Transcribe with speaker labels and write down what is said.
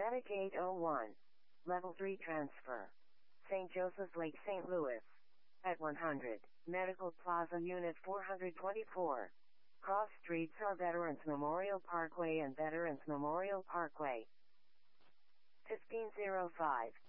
Speaker 1: Medicaid 01. Level 3 transfer. St. Joseph's Lake, St. Louis. At 100. Medical Plaza Unit 424. Cross streets are Veterans Memorial Parkway and Veterans Memorial Parkway. 1505.